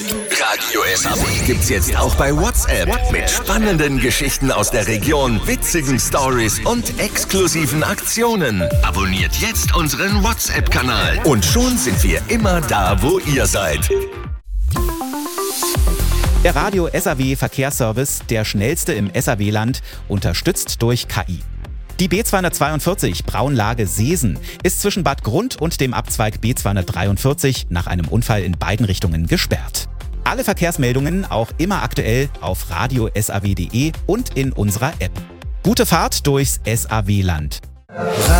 Radio SAW gibt's jetzt auch bei WhatsApp. Mit spannenden Geschichten aus der Region, witzigen Stories und exklusiven Aktionen. Abonniert jetzt unseren WhatsApp-Kanal. Und schon sind wir immer da, wo ihr seid. Der Radio SAW Verkehrsservice, der schnellste im SAW-Land, unterstützt durch KI. Die B242 Braunlage Seesen ist zwischen Bad Grund und dem Abzweig B243 nach einem Unfall in beiden Richtungen gesperrt. Alle Verkehrsmeldungen auch immer aktuell auf radiosaw.de und in unserer App. Gute Fahrt durchs SAW-Land.